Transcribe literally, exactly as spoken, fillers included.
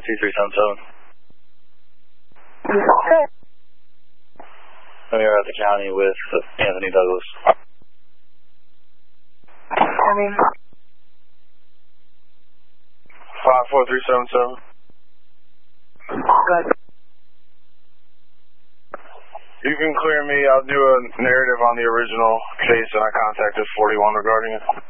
two three seven seven. We are at the county with Anthony Douglas. County. five four three seven seven. Good. You can clear me. I'll do a narrative on the original case, and I contacted forty-one regarding it.